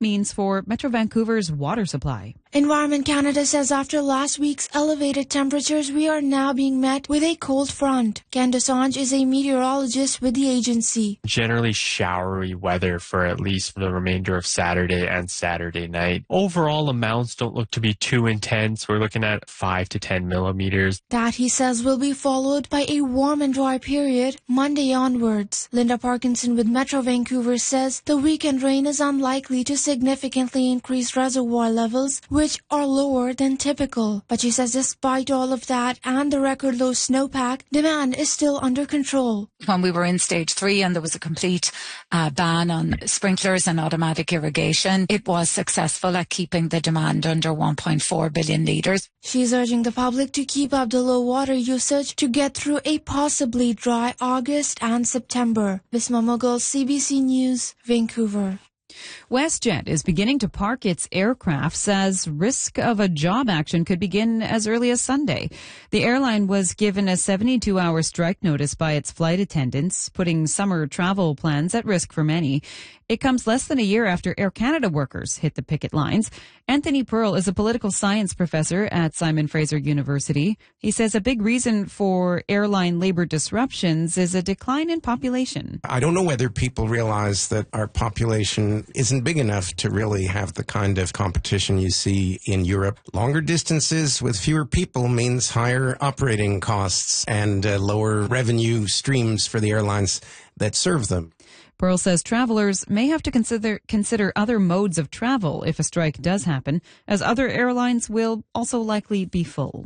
means for Metro Vancouver's water supply. Environment Canada says after last week's elevated temperatures, we are now being met with a cold front. Ken Desange is a meteorologist with the agency. Generally showery weather for at least the remainder of Saturday and Saturday night. Overall amounts don't look to be too intense. We're looking at 5 to 10 millimeters. That, he says, will be followed by a warm and dry period Monday onwards. Linda Parkinson with Metro Vancouver says the weekend rain is unlikely to significantly increase reservoir levels, which are lower than typical. But she says despite all of that and the record low snowpack, demand is still under control. When we were in stage 3 and there was a complete ban on sprinklers and automatic irrigation, it was successful at keeping the demand under 1.4 billion litres. She's urging the public to keep up the low water usage to get through a possibly dry August and September. Visma Mughal, CBC News, Vancouver. WestJet is beginning to park its aircraft as risk of a job action could begin as early as Sunday. The airline was given a 72-hour strike notice by its flight attendants, putting summer travel plans at risk for many. It comes less than a year after Air Canada workers hit the picket lines. Anthony Pearl is a political science professor at Simon Fraser University. He says a big reason for airline labor disruptions is a decline in population. I don't know whether people realize that our population isn't big enough to really have the kind of competition you see in Europe. Longer distances with fewer people means higher operating costs and lower revenue streams for the airlines that serve them. Pearl says travelers may have to consider other modes of travel if a strike does happen, as other airlines will also likely be full.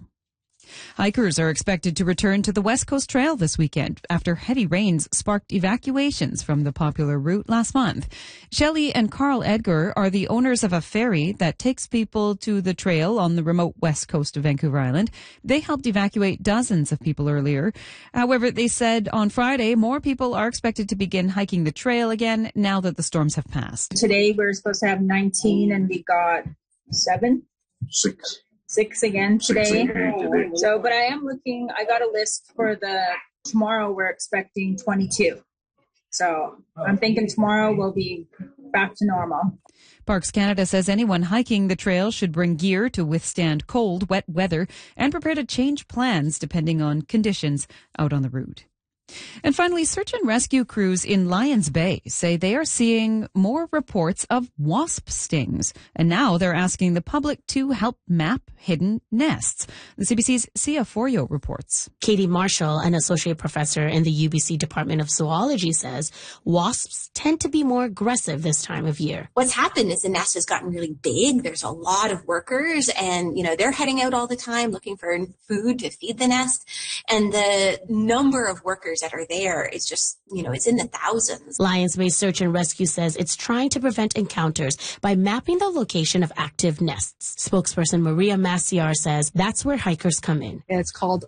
Hikers are expected to return to the West Coast Trail this weekend after heavy rains sparked evacuations from the popular route last month. Shelley and Carl Edgar are the owners of a ferry that takes people to the trail on the remote west coast of Vancouver Island. They helped evacuate dozens of people earlier. However, they said on Friday more people are expected to begin hiking the trail again now that the storms have passed. Today we're supposed to have 19 and we got 6 again today. So, but I got a list for tomorrow we're expecting 22. So I'm thinking tomorrow we'll be back to normal. Parks Canada says anyone hiking the trail should bring gear to withstand cold, wet weather and prepare to change plans depending on conditions out on the route. And finally, search and rescue crews in Lions Bay say they are seeing more reports of wasp stings. And now they're asking the public to help map hidden nests. The CBC's Sia Forio reports. Katie Marshall, an associate professor in the UBC Department of Zoology, says wasps tend to be more aggressive this time of year. What's happened is the nest has gotten really big. There's a lot of workers and, they're heading out all the time looking for food to feed the nest. And the number of workers that are there is just, it's in the thousands. Lions Bay Search and Rescue says it's trying to prevent encounters by mapping the location of active nests. Spokesperson Maria Maciar says that's where hikers come in. It's called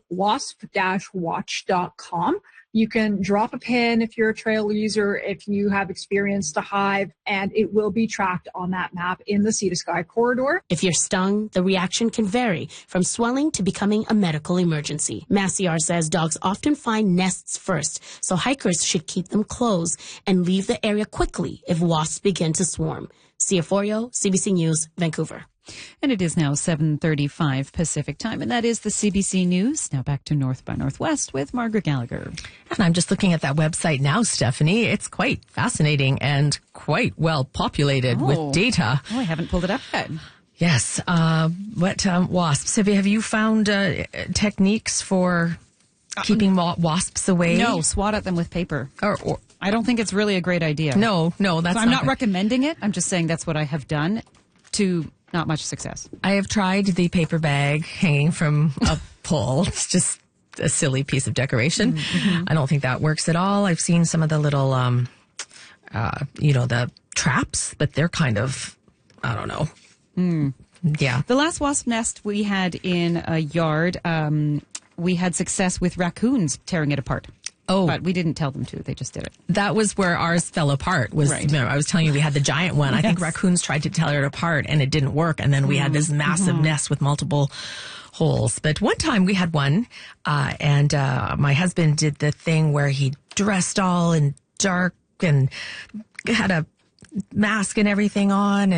wasp-watch.com. You can drop a pin if you're a trail user, if you have experienced a hive, and it will be tracked on that map in the Sea to Sky corridor. If you're stung, the reaction can vary from swelling to becoming a medical emergency. Maciar says dogs often find nests first, so hikers should keep them closed and leave the area quickly if wasps begin to swarm. Sia Forio, CBC News, Vancouver. And it is now 7:35 Pacific time, and that is the CBC News. Now back to North by Northwest with Margaret Gallagher. And I'm just looking at that website now, Stephanie. It's quite fascinating and quite well populated with data. Oh, I haven't pulled it up yet. Yes. Wasps? Have you found techniques for keeping wasps away? No, swat at them with paper. Or I don't think it's really a great idea. No, that's so I'm not recommending it. I'm just saying that's what I have done to not much success. I have tried the paper bag hanging from a pole. It's just a silly piece of decoration. Mm-hmm. I don't think that works at all. I've seen some of the little, the traps, but they're kind of, I don't know. Yeah. The last wasp nest we had in a yard, we had success with raccoons tearing it apart. Oh. But we didn't tell them to. They just did it. That was where ours fell apart. Remember, I was telling you we had the giant one. I think raccoons tried to tear it apart and it didn't work. And then we had this massive nest with multiple holes. But one time we had one, and my husband did the thing where he dressed all in dark and had a mask and everything on.